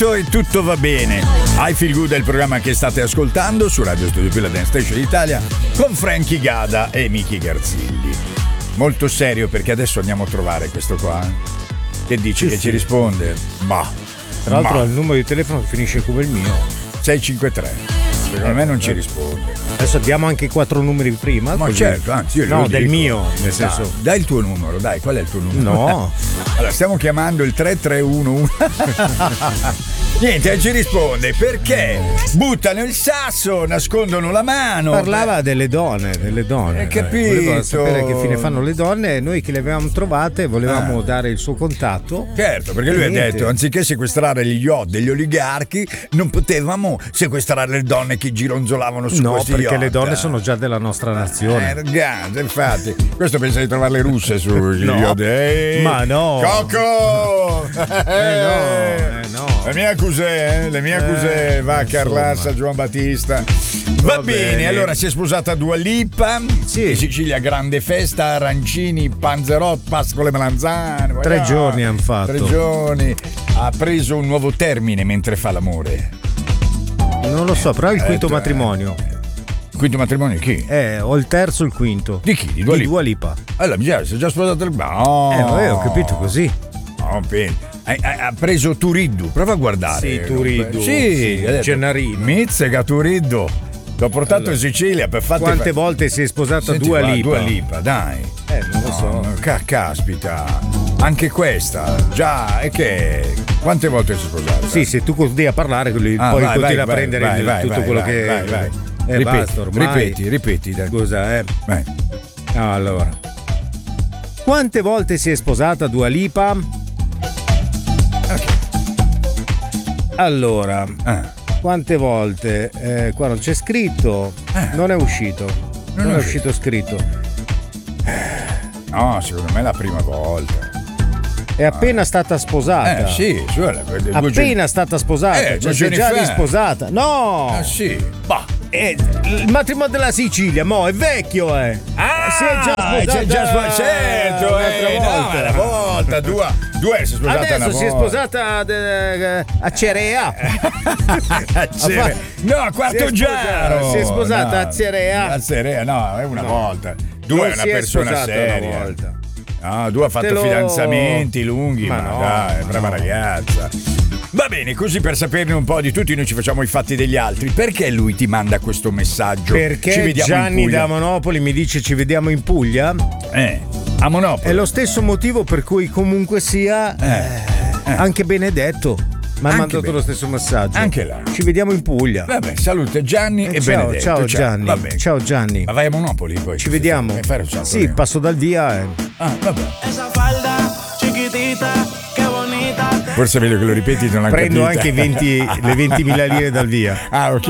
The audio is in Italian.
E tutto va bene. I Feel Good è il programma che state ascoltando su Radio Studio Più, la Dance Station Italia, con Frankie Gada e Miki Garzilli. Molto serio, perché adesso andiamo a trovare questo qua che dice che ci risponde. Tra l'altro ha il numero di telefono che finisce come il mio 653. Secondo me non ci risponde. Adesso diamo anche 4 numeri prima. Ma così. certo, anzi io no, lo del dico. mio, nel senso. Dai il tuo numero, dai, qual è il tuo numero? No. Allora, stiamo chiamando il 3311. Niente, ci risponde perché buttano il sasso, nascondono la mano. Parlava delle donne. Hai capito? Voleva sapere che fine fanno le donne e noi che le avevamo trovate volevamo dare il suo contatto. Certo, perché lui ha detto, anziché sequestrare gli yacht degli oligarchi, non potevamo sequestrare le donne che gironzolavano su questi yacht. No, perché le donne sono già della nostra nazione. Ragazzi, infatti, questo pensa di trovare le russe sugli yacht. Ma no. Coco! No. Le mie cuse va a Carlassa, Giovan Battista. Va bene, allora si è sposata Dua Lipa. Sì. In Sicilia grande festa, arancini, panzerot, pascole melanzane. 3 giorni hanno fatto. 3 giorni. Ha preso un nuovo termine mentre fa l'amore. Non lo so, però è il quinto matrimonio. Quinto matrimonio di chi? O il terzo o il quinto. Di chi? Di Dua Lipa. Allora, si è già sposato il... No. Ho capito così. No, ha preso Turiddu, prova a guardare. Sì, Turiddu. Sì, Gennarino. Mizzega Turiddu. L'ho portato in Sicilia per fare. Quante volte si è sposata Dua Lipa? Dua Lipa, dai. Non lo so. Caspita. Anche questa. Già, e che? Quante volte si è sposata? Sì, se tu continui a parlare, poi continui a prendere tutto quello che. Vai. Basta ormai. Ripeti. Dai. Scusa, Vai. Allora. Quante volte si è sposata Dua Lipa? Allora, quante volte? Qua non c'è scritto, non è uscito. Non è uscito scritto. No, secondo me è la prima volta. È appena stata sposata. Sì, appena stata sposata. Cioè si è già risposata. No! Sì. Il matrimonio della Sicilia, è vecchio, si è già sposata. Certo, una volta, due si è sposata. Adesso si è sposata a Cerea. No, a Quartogiaro. Si è sposata a Cerea. A Cerea, no, è una volta. Due è una persona seria. Una volta. No, Dua ha fatto fidanzamenti lunghi, ma dai, brava ragazza. Va bene, così per saperne un po' di tutti noi ci facciamo i fatti degli altri. Perché lui ti manda questo messaggio? Perché Gianni da Monopoli mi dice ci vediamo in Puglia? A Monopoli. È lo stesso motivo per cui comunque sia anche Benedetto mi ha mandato lo stesso messaggio. Anche là. Ci vediamo in Puglia. Vabbè, salute Gianni e Benedetto. Ciao Gianni. Vabbè. Ciao Gianni. Ma vai a Monopoli poi? Ci vediamo. Sì, passo dal via. Vabbè. Forse è meglio che lo ripeti, non l'hanno prendo capita. anche le 20.000 lire dal via. Ok.